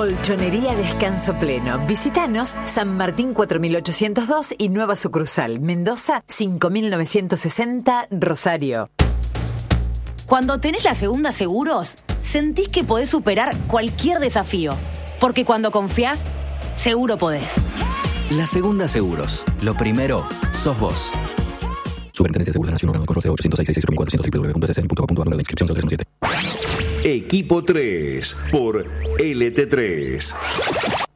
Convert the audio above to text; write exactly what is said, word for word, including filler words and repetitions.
Colchonería Descanso Pleno. Visítanos San Martín cuatro mil ochocientos dos y Nueva Sucursal, Mendoza cinco mil novecientos sesenta, Rosario. Cuando tenés la Segunda Seguros, sentís que podés superar cualquier desafío. Porque cuando confiás, seguro podés. La Segunda Seguros. Lo primero, sos vos. Superintendencia de Seguros de Nación, correo ochocientos seis, seis cero mil cuatrocientos, doble u doble u doble u punto s s n punto com punto a r, número de inscripción cero tres uno siete. Equipo tres por L T tres.